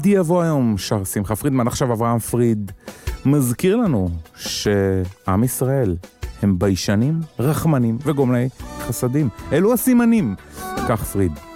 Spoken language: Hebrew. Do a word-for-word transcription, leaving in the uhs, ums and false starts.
עתידי יבוא היום, שר שמחה פרידמן. עכשיו אברהם פריד מזכיר לנו שעם ישראל הם ביישנים, רחמנים וגומלי חסדים. אלו הסימנים, כך פריד.